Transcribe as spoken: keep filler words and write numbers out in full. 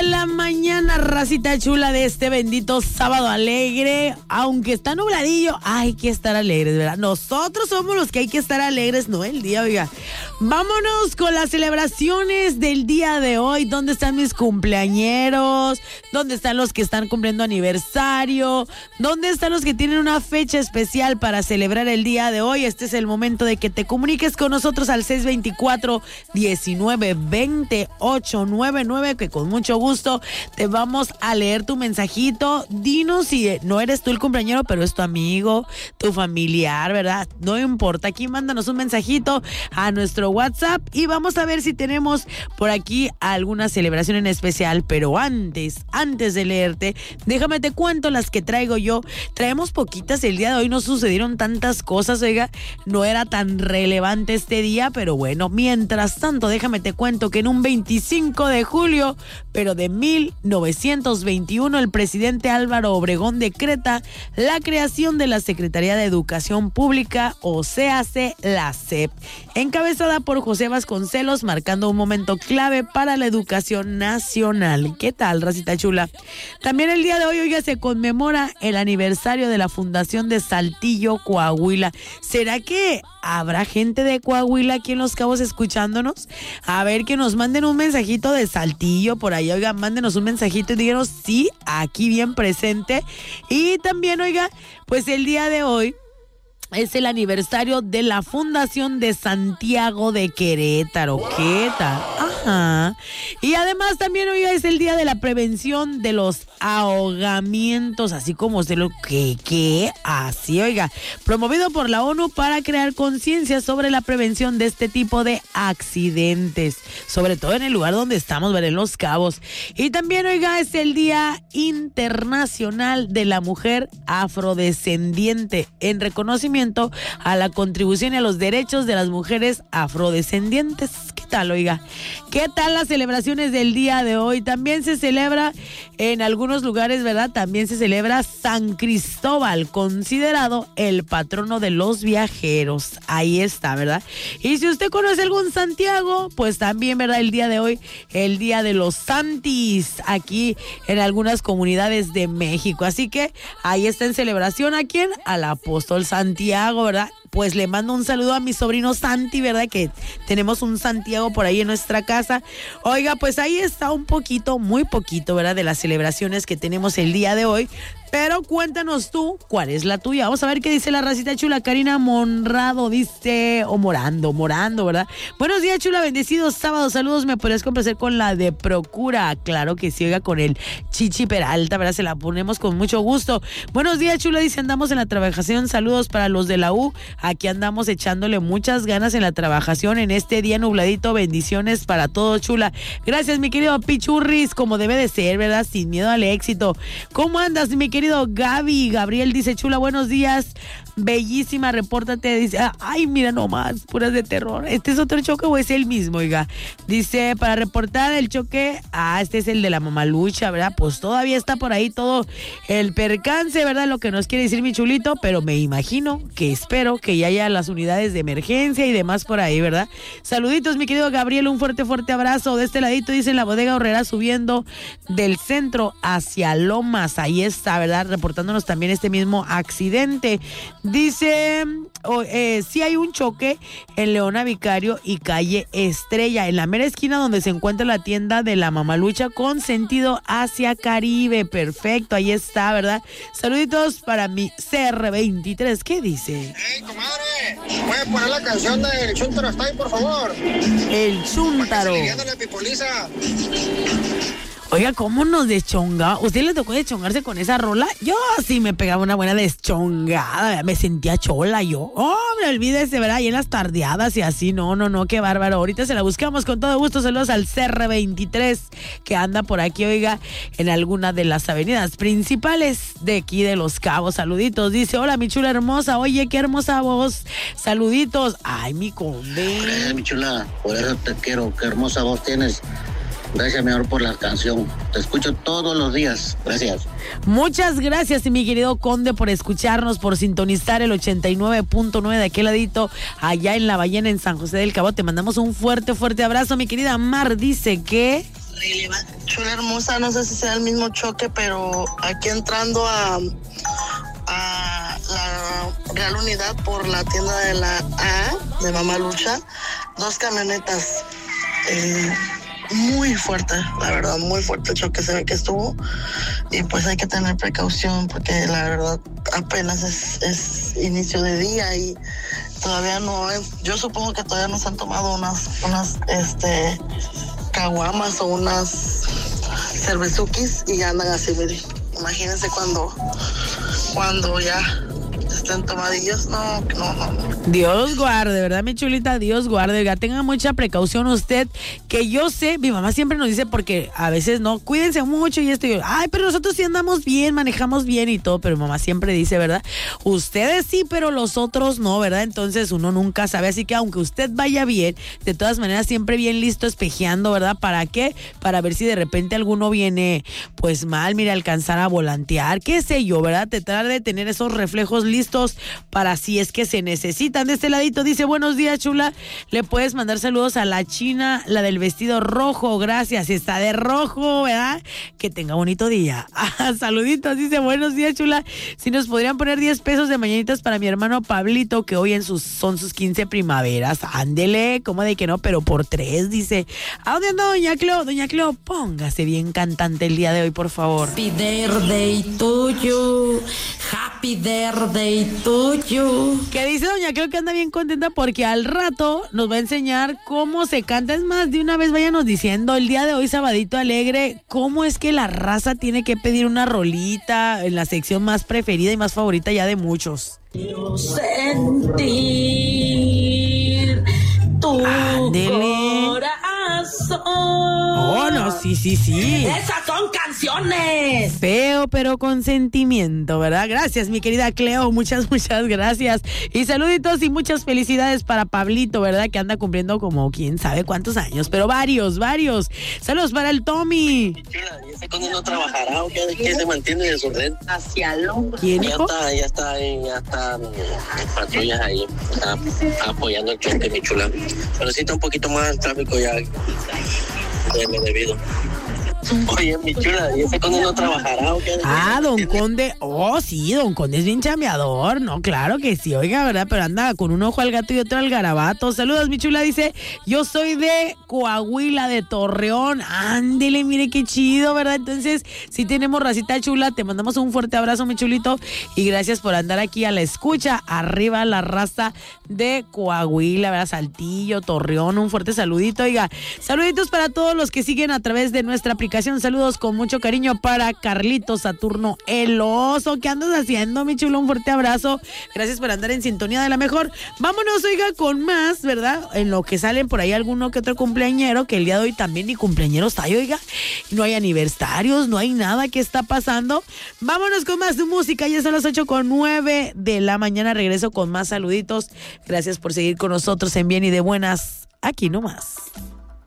de la mañana, racita chula de este bendito sábado alegre. Aunque está nubladillo, hay que estar alegres, ¿verdad? Nosotros somos los que hay que estar alegres, no el día, oiga. Vámonos con las celebraciones del día de hoy. ¿Dónde están mis cumpleañeros? ¿Dónde están los que están cumpliendo aniversario? ¿Dónde están los que tienen una fecha especial para celebrar el día de hoy? Este es el momento de que te comuniques con nosotros al seis dos cuatro, diecinueve, veinte, ochocientos noventa y nueve, que con mucho gusto te vamos a leer tu mensajito. Dinos si no eres tú el cumpleañero, pero es tu amigo, tu familiar, ¿verdad? No importa, aquí mándanos un mensajito a nuestro WhatsApp y vamos a ver si tenemos por aquí alguna celebración en especial. Pero antes, antes de leerte, déjame te cuento las que traigo yo. Traemos poquitas el día de hoy, no sucedieron tantas cosas, oiga, no era tan relevante este día, pero bueno, mientras tanto, déjame te cuento que en un veinticinco de julio, pero de mil novecientos veintiuno, el presidente Álvaro Obregón decreta la creación de la Secretaría de Educación Pública, o sea, la S E P, encabezada por José Vasconcelos, marcando un momento clave para la educación nacional. ¿Qué tal, racita chula? También el día de hoy, oiga, se conmemora el aniversario de la fundación de Saltillo, Coahuila. ¿Será que habrá gente de Coahuila aquí en Los Cabos escuchándonos? A ver, que nos manden un mensajito de Saltillo por ahí, oiga, mándenos un mensajito y díganos sí, aquí bien presente. Y también, oiga, pues el día de hoy es el aniversario de la Fundación de Santiago de Querétaro. ¿Qué tal? Ajá. Y además también, oiga, es el día de la prevención de los ahogamientos, así como se lo que, que, así, oiga, promovido por la ONU para crear conciencia sobre la prevención de este tipo de accidentes, sobre todo en el lugar donde estamos, ver en Los Cabos. Y también, oiga, es el Día Internacional de la Mujer Afrodescendiente, en reconocimiento a la contribución y a los derechos de las mujeres afrodescendientes. ¿Qué tal, oiga? ¿Qué tal las celebraciones del día de hoy? También se celebra en algunos lugares, ¿verdad? También se celebra San Cristóbal, considerado el patrono de los viajeros. Ahí está, ¿verdad? Y si usted conoce algún Santiago, pues también, ¿verdad? El día de hoy, el día de los Santis, aquí en algunas comunidades de México. Así que ahí está en celebración. ¿A quién? Al apóstol Santiago, ¿verdad? Pues le mando un saludo a mi sobrino Santi, ¿verdad? Que tenemos un Santiago por ahí en nuestra casa. Oiga, pues ahí está un poquito, muy poquito, ¿verdad? De las celebraciones que tenemos el día de hoy. Pero cuéntanos tú, ¿cuál es la tuya? Vamos a ver qué dice la racita chula. Karina Monrado dice, o Morando, Morando, ¿verdad? Buenos días, chula, bendecidos sábados, saludos. ¿Me podrías complacer con la de Procura? Claro que sí, oiga, con el Chichi Peralta, ¿verdad? Se la ponemos con mucho gusto. Buenos días, chula, dice, andamos en la trabajación. Saludos para los de la U. Aquí andamos echándole muchas ganas en la trabajación en este día nubladito. Bendiciones para todos, chula. Gracias, mi querido Pichurris, como debe de ser, ¿verdad? Sin miedo al éxito. ¿Cómo andas, mi querido Gaby? Gabriel dice, chula, buenos días, bellísima, repórtate. Dice, ay, mira nomás, puras de terror. ¿Este es otro choque o es el mismo, oiga? Dice, para reportar el choque, ah, este es el de la mamalucha, ¿verdad? Pues todavía está por ahí todo el percance, ¿verdad? Lo que nos quiere decir mi chulito, pero me imagino que espero que ya haya las unidades de emergencia y demás por ahí, ¿verdad? Saluditos, mi querido Gabriel, un fuerte, fuerte abrazo. De este ladito, dice, la bodega Horrera subiendo del centro hacia Lomas. Ahí está, ¿verdad? Reportándonos también este mismo accidente. Dice, oh, eh, sí hay un choque en Leona Vicario y calle Estrella, en la mera esquina donde se encuentra la tienda de la Mamalucha con sentido hacia Caribe. Perfecto, ahí está, ¿verdad? Saluditos para mi C R veintitrés. ¿Qué dice? Hey, comadre, ¿puedes poner la canción del Chuntaro está ahí, por favor? El Chuntaro. Oiga, ¿cómo nos deschonga? ¿Usted le tocó deschongarse con esa rola? Yo sí me pegaba una buena deschongada, me sentía chola yo. Oh, me olvídese, ¿verdad? Y en las tardeadas y así, no, no, no, qué bárbaro. Ahorita se la buscamos con todo gusto. Saludos al C R veintitrés que anda por aquí, oiga, en alguna de las avenidas principales de aquí de Los Cabos. Saluditos, dice, hola, mi chula hermosa, oye, qué hermosa voz. Saluditos. Ay, mi conde. Ay, mi chula, por eso te quiero, qué hermosa voz tienes. Gracias, mi amor, por la canción. Te escucho todos los días. Gracias. Muchas gracias, mi querido conde, por escucharnos, por sintonizar el ochenta y nueve punto nueve de aquel ladito, allá en La Ballena, en San José del Cabo. Te mandamos un fuerte, fuerte abrazo. Mi querida Mar dice que... Chula hermosa, no sé si sea el mismo choque, pero aquí entrando a, a la Real Unidad por la tienda de la A, de Mamá Lucha, dos camionetas, eh, muy fuerte, la verdad, muy fuerte el choque se ve que estuvo, y pues hay que tener precaución porque la verdad apenas es, es inicio de día y todavía no es, yo supongo que todavía nos han tomado unas, unas, este, caguamas o unas cervezukis y ya andan así, mire. Imagínense cuando, cuando ya estén tomadillos, no, no, no, no. Dios guarde, ¿verdad, mi chulita? Dios guarde, oiga, tenga mucha precaución usted, que yo sé, mi mamá siempre nos dice, porque a veces no, cuídense mucho y esto, y yo, ay, pero nosotros sí andamos bien, manejamos bien y todo, pero mi mamá siempre dice, ¿verdad? Ustedes sí, pero los otros no, ¿verdad? Entonces uno nunca sabe, así que aunque usted vaya bien, de todas maneras siempre bien listo, espejeando, ¿verdad? ¿Para qué? Para ver si de repente alguno viene, pues mal, mira, alcanzar a volantear, qué sé yo, ¿verdad? Tratar de tener esos reflejos listos para si es que se necesitan. De este ladito dice, buenos días, chula, le puedes mandar saludos a la China, la del vestido rojo, gracias, está de rojo, ¿verdad? Que tenga bonito día. Ah, saluditos, dice, buenos días, chula, si nos podrían poner diez pesos de mañanitas para mi hermano Pablito, que hoy en sus, son sus quince primaveras, ándele, como de que no, pero por tres, dice. ¿A dónde anda doña Cleo? Doña Cleo, póngase bien cantante el día de hoy, por favor. Happy birthday to you, happy birthday tuyo. Que dice doña Cleo que anda bien contenta porque al rato nos va a enseñar cómo se canta. Es más, de una vez váyanos diciendo el día de hoy, sabadito alegre, cómo es que la raza tiene que pedir una rolita en la sección más preferida y más favorita ya de muchos. Quiero sentir tu Ándele. corazón. Oh, no, sí, sí, sí. Esas son canciones. Feo, pero con sentimiento, ¿verdad? Gracias, mi querida Cleo, muchas, muchas gracias. Y saluditos y muchas felicidades para Pablito, ¿verdad? Que anda cumpliendo como quién sabe cuántos años, pero varios, varios. Saludos para el Tommy. Chula, ¿y ese cuándo no trabajará o qué, qué se mantiene de su red? Hacia el hombro. ¿Quién, Ya hijo? está, ya está, ahí, ya está en patrullas ahí, está apoyando el choque, mi chula. Pero sí está un poquito más el tráfico ya de lo debido. Oye, mi chula, ¿y ese conde no trabajará o qué? Ah, don Conde. Oh, sí, don Conde es bien chambeador. No, claro que sí, oiga, ¿verdad? Pero anda con un ojo al gato y otro al garabato. Saludos, mi chula, dice, yo soy de Coahuila, de Torreón. Ándele, mire qué chido, ¿verdad? Entonces, si tenemos racita chula, te mandamos un fuerte abrazo, mi chulito. Y gracias por andar aquí a la escucha. Arriba la raza de Coahuila, ¿verdad? Saltillo, Torreón, un fuerte saludito, oiga. Saluditos para todos los que siguen a través de nuestra aplicación. Saludos con mucho cariño para Carlito Saturno el Oso. ¿Qué andas haciendo, mi chulo? Un fuerte abrazo. Gracias por andar en sintonía de la mejor. Vámonos, oiga, con más, ¿verdad? En lo que salen por ahí alguno que otro cumpleañero, que el día de hoy también ni cumpleañeros hay, oiga. No hay aniversarios, no hay nada que está pasando. Vámonos con más música. Ya son las ocho con nueve de la mañana. Regreso con más saluditos. Gracias por seguir con nosotros en Bien y de Buenas. Aquí nomás.